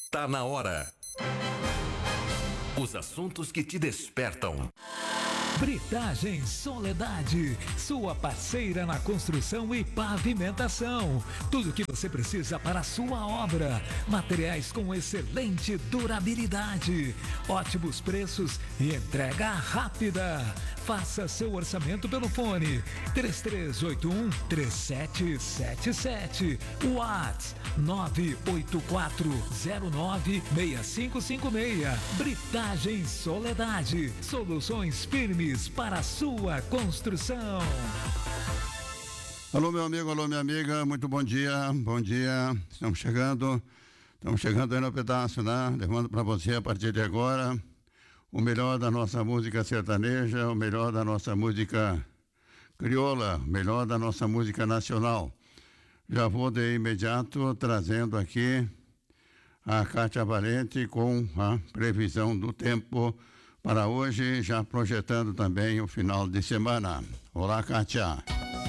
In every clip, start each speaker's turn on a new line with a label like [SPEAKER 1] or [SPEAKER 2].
[SPEAKER 1] Tá na hora. Os assuntos que te despertam.
[SPEAKER 2] Britagem Soledade, sua parceira na construção e pavimentação. Tudo o que você precisa para a sua obra. Materiais com excelente durabilidade, ótimos preços e entrega rápida. Faça seu orçamento pelo fone 3381-3777. WhatsApp 984096556. Britagem Soledade, soluções firmes para a sua construção.
[SPEAKER 3] Alô, meu amigo, alô, minha amiga, muito bom dia, estamos chegando aí no pedaço, né? Levando para você a partir de agora o melhor da nossa música sertaneja, o melhor da nossa música crioula, o melhor da nossa música nacional. Já vou de imediato trazendo aqui a Kátia Valente com a previsão do tempo para hoje, já projetando também o final de semana. Olá, Kátia.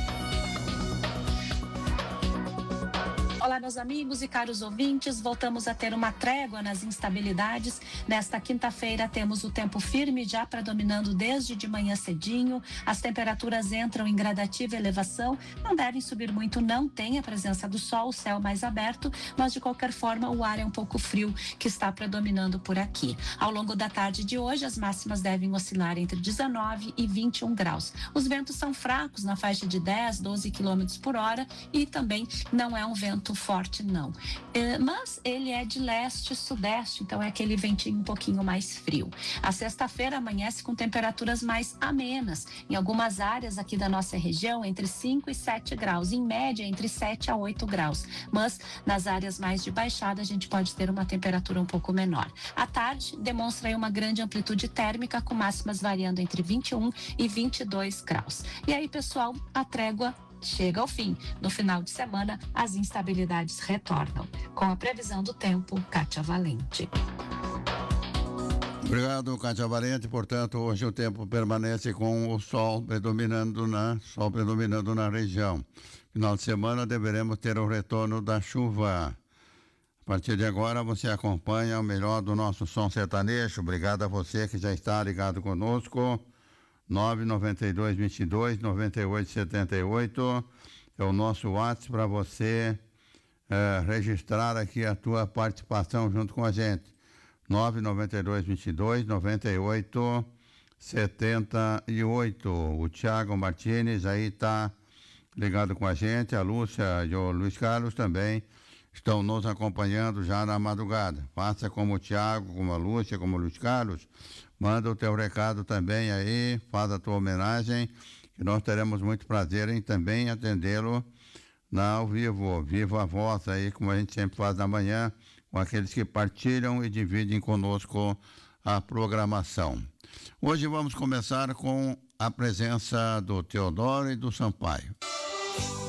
[SPEAKER 4] Olá, meus amigos e caros ouvintes, voltamos a ter uma trégua nas instabilidades. Nesta quinta-feira temos o tempo firme já predominando desde de manhã cedinho. As temperaturas entram em gradativa elevação, não devem subir muito, não tem a presença do sol, o céu mais aberto, mas de qualquer forma o ar é um pouco frio que está predominando por aqui. Ao longo da tarde de hoje, as máximas devem oscilar entre 19 e 21 graus. Os ventos são fracos, na faixa de 10, 12 quilômetros por hora, e também não é um vento forte, não. Mas ele é de leste-sudeste, então é aquele ventinho um pouquinho mais frio. A sexta-feira amanhece com temperaturas mais amenas. Em algumas áreas aqui da nossa região, entre 5 e 7 graus. Em média, entre 7 a 8 graus. Mas nas áreas mais de baixada, a gente pode ter uma temperatura um pouco menor. À tarde, demonstra aí uma grande amplitude térmica, com máximas variando entre 21 e 22 graus. E aí, pessoal, a trégua chega ao fim. No final de semana, as instabilidades retornam. Com a previsão do tempo, Kátia Valente.
[SPEAKER 3] Obrigado, Kátia Valente. Portanto, hoje o tempo permanece com o sol predominando na região. Final de semana deveremos ter o retorno da chuva. A partir de agora você acompanha o melhor do nosso som sertanejo. Obrigado a você que já está ligado conosco. 992-22-9878 é o nosso WhatsApp para você registrar aqui a tua participação junto com a gente. 992-22-9878. O Thiago Martins aí está ligado com a gente, a Lúcia e o Luiz Carlos também estão nos acompanhando já na madrugada. Faça como o Thiago, como a Lúcia, como o Luiz Carlos. Manda o teu recado também aí, faz a tua homenagem, que nós teremos muito prazer em também atendê-lo ao vivo, viva a voz aí, como a gente sempre faz na manhã, com aqueles que partilham e dividem conosco a programação. Hoje vamos começar com a presença do Teodoro e do Sampaio.